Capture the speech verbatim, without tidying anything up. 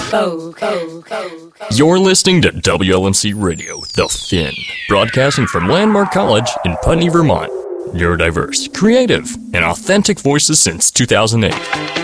You're listening to W L M C Radio, The Fin, broadcasting from Landmark College in Putney, Vermont. Neurodiverse, creative, and authentic voices since two thousand eight.